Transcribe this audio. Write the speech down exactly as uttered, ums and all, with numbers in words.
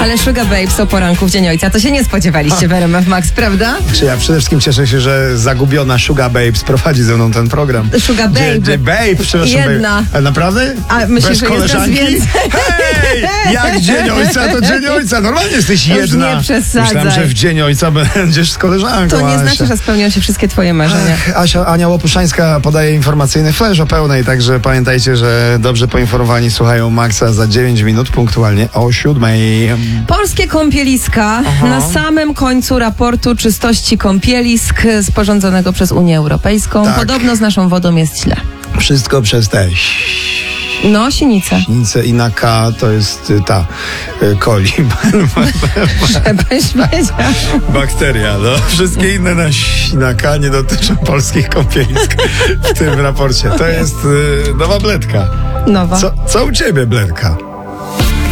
Ale Sugar Babes o poranku w Dzień Ojca, to się nie spodziewaliście w R M F Max, prawda? Czy ja przede wszystkim cieszę się, że zagubiona Sugar Babes prowadzi ze mną ten program. Sugar Babe. Dzie, dzie, babe, przepraszam. Jedna. Babe. A naprawdę? A myślisz, Bez że jest nas koleżanki? więcej? Hej! Jak Dzień Ojca, to Dzień Ojca. Normalnie jesteś Już jedna. nie przesadzaj. Myślałem, że w Dzień Ojca będziesz z koleżanką. To nie Asia. znaczy, że spełnią się wszystkie twoje marzenia. Ach, Asia, Ania Łopuszańska podaje informacyjny flash o pełnej, także pamiętajcie, że dobrze poinformowani słuchają Maxa za dziewięć minut, punktualnie o siódmej. Polskie kąpieliska Aha. na samym końcu raportu czystości kąpielisk sporządzonego przez Unię Europejską. Tak. Podobno z naszą wodą jest źle. Wszystko przez te No, sinica. sinicę i na K to jest y, ta y, coli. Żebyś wiedział. Bakteria, no. Wszystkie inne na, ś- na K nie dotyczą polskich kąpielisk w tym raporcie. To jest y, nowa bledka. Nowa. Co, co u ciebie, bledka?